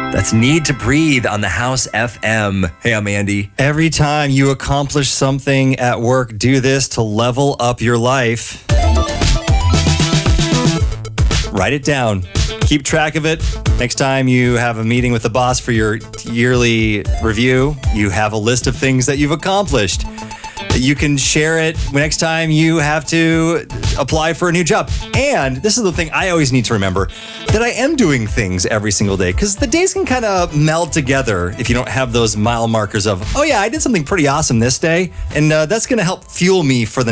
That's Need to Breathe on the House FM. Hey, I'm Andy. Every time you accomplish something at work, do this to level up your life. Write it down. Keep track of it. Next time you have a meeting with the boss for your yearly review, you have a list of things that you've accomplished. You can share it next time you have to apply for a new job. And this is the thing I always need to remember, that I am doing things every single day, because the days can kind of meld together if you don't have those mile markers of, oh yeah, I did something pretty awesome this day. And that's going to help fuel me for the